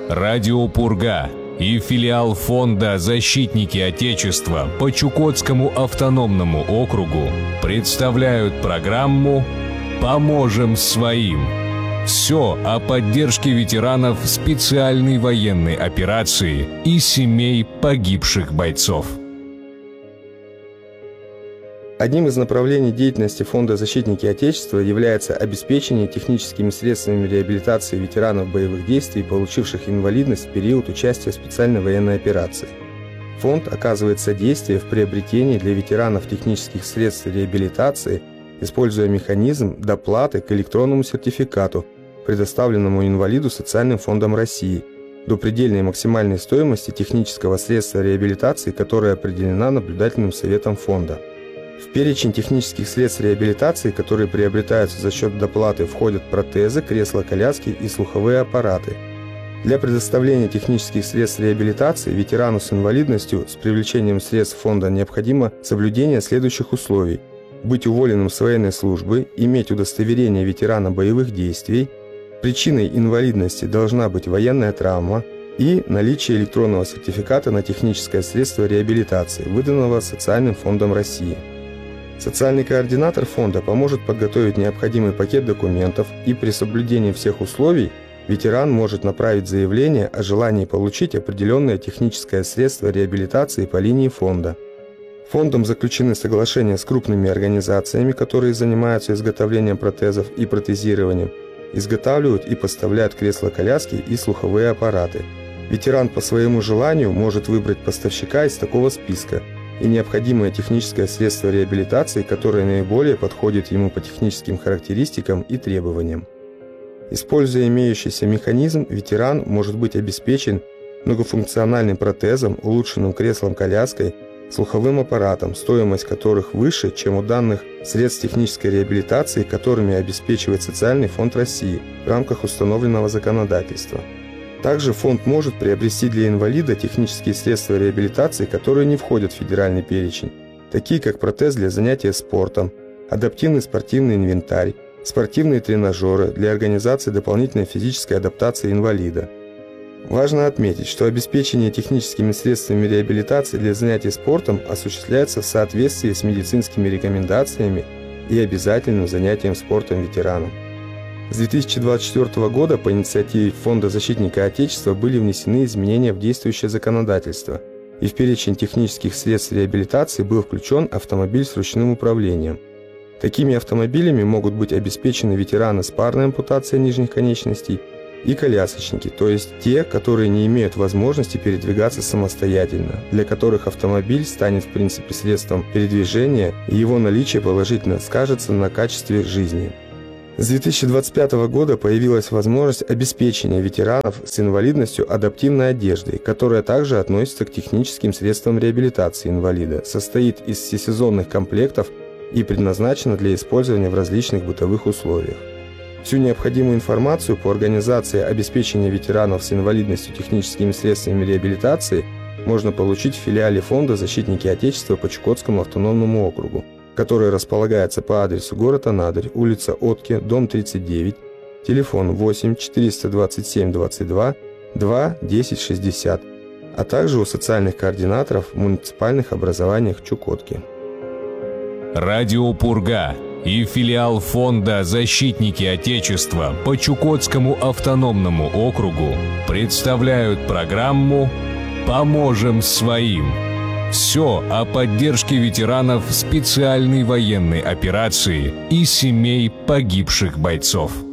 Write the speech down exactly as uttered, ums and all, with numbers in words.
Радио «Пурга» и филиал фонда «Защитники Отечества» по Чукотскому автономному округу представляют программу «Поможем своим». Все о поддержке ветеранов специальной военной операции и семей погибших бойцов. Одним из направлений деятельности Фонда «Защитники Отечества» является обеспечение техническими средствами реабилитации ветеранов боевых действий, получивших инвалидность в период участия в специальной военной операции. Фонд оказывает содействие в приобретении для ветеранов технических средств реабилитации, используя механизм доплаты к электронному сертификату, предоставленному инвалиду Социальным фондом России, до предельной максимальной стоимости технического средства реабилитации, которая определена наблюдательным советом фонда. В перечень технических средств реабилитации, которые приобретаются за счет доплаты, входят протезы, кресла-коляски и слуховые аппараты. Для предоставления технических средств реабилитации ветерану с инвалидностью с привлечением средств фонда необходимо соблюдение следующих условий: быть уволенным с военной службы, иметь удостоверение ветерана боевых действий, причиной инвалидности должна быть военная травма и наличие электронного сертификата на техническое средство реабилитации, выданного Социальным фондом России. Социальный координатор фонда поможет подготовить необходимый пакет документов, и при соблюдении всех условий ветеран может направить заявление о желании получить определенное техническое средство реабилитации по линии фонда. Фондом заключены соглашения с крупными организациями, которые занимаются изготовлением протезов и протезированием, изготавливают и поставляют кресла-коляски и слуховые аппараты. Ветеран по своему желанию может выбрать поставщика из такого списка и необходимое техническое средство реабилитации, которое наиболее подходит ему по техническим характеристикам и требованиям. Используя имеющийся механизм, ветеран может быть обеспечен многофункциональным протезом, улучшенным креслом-коляской, слуховым аппаратом, стоимость которых выше, чем у данных средств технической реабилитации, которыми обеспечивает Социальный фонд России в рамках установленного законодательства. Также фонд может приобрести для инвалида технические средства реабилитации, которые не входят в федеральный перечень, такие как протез для занятия спортом, адаптивный спортивный инвентарь, спортивные тренажеры для организации дополнительной физической адаптации инвалида. Важно отметить, что обеспечение техническими средствами реабилитации для занятий спортом осуществляется в соответствии с медицинскими рекомендациями и обязательным занятием спортом ветеранам. С две тысячи двадцать четвёртого года по инициативе Фонда «Защитника Отечества» были внесены изменения в действующее законодательство, и в перечень технических средств реабилитации был включен автомобиль с ручным управлением. Такими автомобилями могут быть обеспечены ветераны с парной ампутацией нижних конечностей и колясочники, то есть те, которые не имеют возможности передвигаться самостоятельно, для которых автомобиль станет в принципе средством передвижения, и его наличие положительно скажется на качестве жизни. С две тысячи двадцать пятого года появилась возможность обеспечения ветеранов с инвалидностью адаптивной одеждой, которая также относится к техническим средствам реабилитации инвалида, состоит из всесезонных комплектов и предназначена для использования в различных бытовых условиях. Всю необходимую информацию по организации обеспечения ветеранов с инвалидностью техническими средствами реабилитации можно получить в филиале Фонда «Защитники Отечества» по Чукотскому автономному округу, который располагается по адресу город Анадырь, улица Отке, дом тридцать девять, телефон восемь четыреста двадцать семь двадцать два два десять шестьдесят, а также у социальных координаторов в муниципальных образованиях Чукотки. Радио «Пурга» и филиал Фонда «Защитники Отечества» по Чукотскому автономному округу представляют программу «Поможем своим». Все о поддержке ветеранов специальной военной операции и семей погибших бойцов.